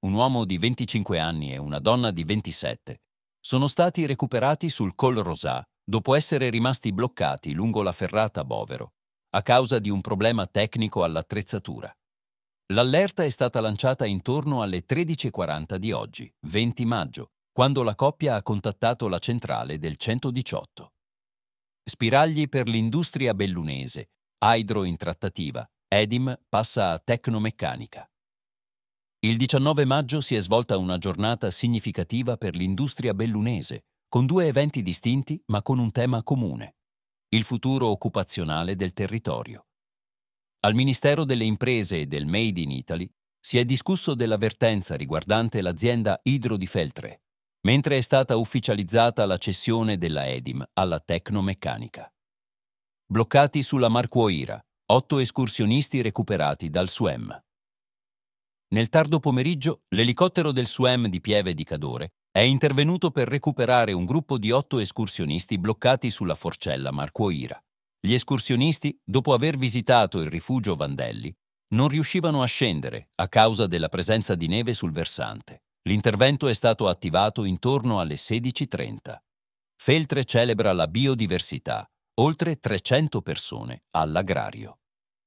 un uomo di 25 anni e una donna di 27, sono stati recuperati sul Col Rosà dopo essere rimasti bloccati lungo la ferrata Bovero a causa di un problema tecnico all'attrezzatura. L'allerta è stata lanciata intorno alle 13:40 di oggi, 20 maggio, quando la coppia ha contattato la centrale del 118. Spiragli per l'industria bellunese, Hydro in trattativa, Edim passa a Tecnomeccanica. Il 19 maggio si è svolta una giornata significativa per l'industria bellunese, con due eventi distinti ma con un tema comune: il futuro occupazionale del territorio. Al Ministero delle Imprese e del Made in Italy si è discusso dell'avvertenza riguardante l'azienda Hydro di Feltre, mentre è stata ufficializzata la cessione della Edim alla Tecnomeccanica. Bloccati sulla Marcuoira, 8 escursionisti recuperati dal SUEM. Nel tardo pomeriggio, l'elicottero del SUEM di Pieve di Cadore è intervenuto per recuperare un gruppo di 8 escursionisti bloccati sulla Forcella Marcuoira. Gli escursionisti, dopo aver visitato il rifugio Vandelli, non riuscivano a scendere a causa della presenza di neve sul versante. L'intervento è stato attivato intorno alle 16:30. Feltre celebra la biodiversità, oltre 300 persone all'agrario.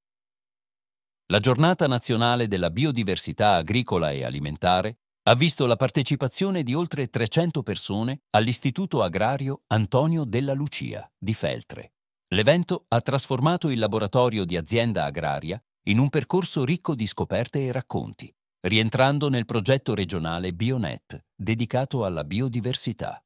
La Giornata Nazionale della Biodiversità Agricola e Alimentare ha visto la partecipazione di oltre 300 persone all'Istituto Agrario Antonio della Lucia di Feltre. L'evento ha trasformato il laboratorio di azienda agraria in un percorso ricco di scoperte e racconti, rientrando nel progetto regionale Bionet, dedicato alla biodiversità.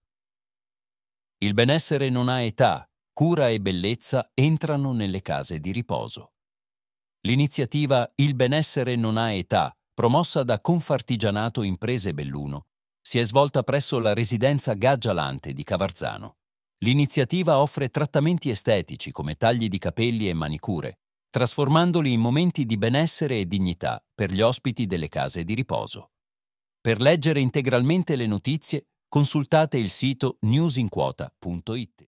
Il benessere non ha età, cura e bellezza entrano nelle case di riposo. L'iniziativa Il benessere non ha età, promossa da Confartigianato Imprese Belluno, si è svolta presso la residenza Gaggialante di Cavarzano. L'iniziativa offre trattamenti estetici come tagli di capelli e manicure, trasformandoli in momenti di benessere e dignità per gli ospiti delle case di riposo. Per leggere integralmente le notizie, consultate il sito newsinquota.it.